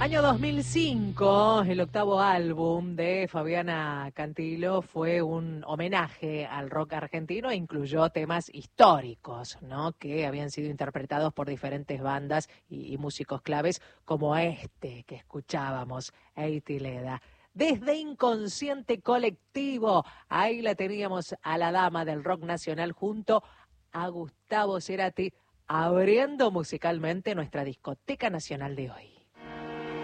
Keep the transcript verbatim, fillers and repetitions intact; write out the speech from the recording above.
Año dos mil cinco, el octavo álbum de Fabiana Cantilo fue un homenaje al rock argentino e incluyó temas históricos, ¿no?, que habían sido interpretados por diferentes bandas y, y músicos claves, como este que escuchábamos, Eitileda. Desde Inconsciente Colectivo, ahí la teníamos a la dama del rock nacional junto a Gustavo Cerati, abriendo musicalmente nuestra discoteca nacional de hoy.